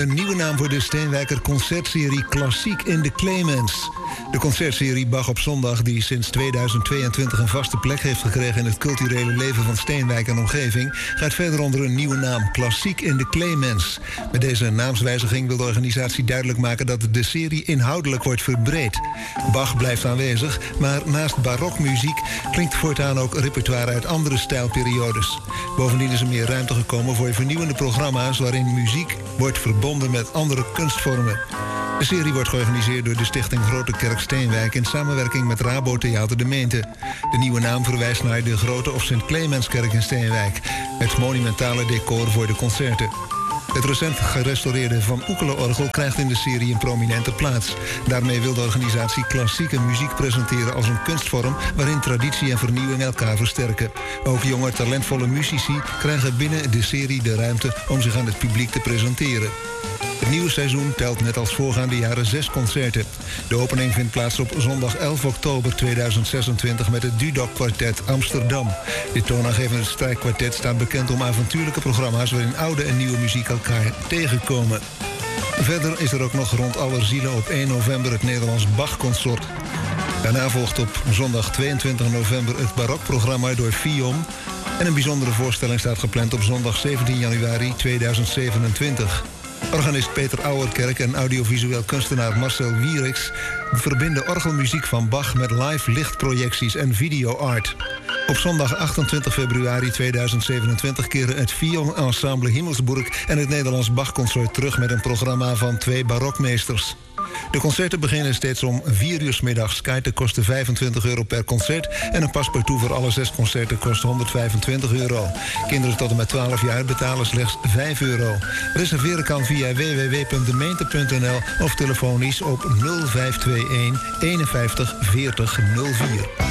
Een nieuwe naam voor de Steenwijker concertserie Klassiek in de Clemens. De concertserie Bach op zondag, die sinds 2022 een vaste plek heeft gekregen in het culturele leven van Steenwijk en omgeving, gaat verder onder een nieuwe naam, Klassiek in de Clemens. Met deze naamswijziging wil de organisatie duidelijk maken dat de serie inhoudelijk wordt verbreed. Bach blijft aanwezig, maar naast barokmuziek klinkt voortaan ook repertoire uit andere stijlperiodes. Bovendien is er meer ruimte gekomen voor vernieuwende programma's waarin muziek wordt verbonden met andere kunstvormen. De serie wordt georganiseerd door de Stichting Grote Kerk Steenwijk in samenwerking met Rabo Theater de Meente. De nieuwe naam verwijst naar de Grote of Sint Clemenskerk in Steenwijk, het monumentale decor voor de concerten. Het recent gerestaureerde Van Oekelen-orgel krijgt in de serie een prominente plaats. Daarmee wil de organisatie klassieke muziek presenteren als een kunstvorm waarin traditie en vernieuwing elkaar versterken. Ook jonge, talentvolle muzici krijgen binnen de serie de ruimte om zich aan het publiek te presenteren. Het nieuwe seizoen telt net als voorgaande jaren 6 concerten. De opening vindt plaats op zondag 11 oktober 2026 met het Dudok Kwartet Amsterdam. Dit toonaangevende strijkkwartet staat bekend om avontuurlijke programma's waarin oude en nieuwe muziek elkaar tegenkomen. Verder is er ook nog rond Allerzielen op 1 november het Nederlands Bach-consort. Daarna volgt op zondag 22 november het barokprogramma door Fiom. En een bijzondere voorstelling staat gepland op zondag 17 januari 2027. Organist Peter Ouwerkerk en audiovisueel kunstenaar Marcel Wieriks verbinden orgelmuziek van Bach met live lichtprojecties en videoart. Op zondag 28 februari 2027 keren het Fion Ensemble Himmelsburg en het Nederlands Bach-consort terug met een programma van 2 barokmeesters. De concerten beginnen steeds om 4 uur 's middags. Kaarten kosten €25 per concert en een paspartout voor alle 6 concerten kost €125. Kinderen tot en met 12 jaar betalen slechts €5. Reserveren kan via www.demeente.nl of telefonisch op 0521 51 40 04.